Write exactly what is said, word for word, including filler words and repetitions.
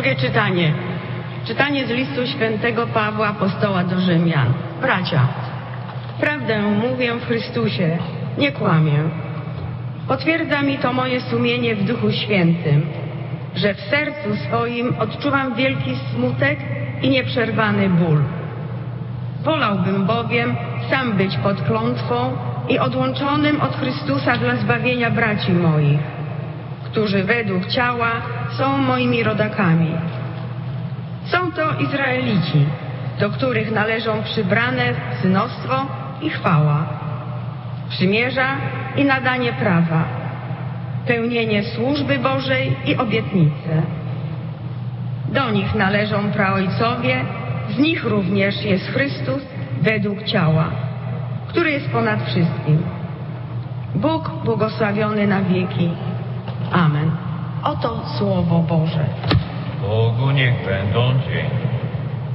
Drugie czytanie. Czytanie z listu świętego Pawła apostoła do Rzymian. Bracia, prawdę mówię w Chrystusie, nie kłamię. Potwierdza mi to moje sumienie w Duchu Świętym, że w sercu swoim odczuwam wielki smutek i nieprzerwany ból. Wolałbym bowiem sam być pod klątwą i odłączonym od Chrystusa dla zbawienia braci moich, którzy według ciała są moimi rodakami. Są to Izraelici, do których należą przybrane synostwo i chwała, przymierza i nadanie prawa, pełnienie służby Bożej i obietnice. Do nich należą praojcowie, z nich również jest Chrystus według ciała, który jest ponad wszystkim. Bóg błogosławiony na wieki. Amen. Oto Słowo Boże. Bogu niech będą dzięki.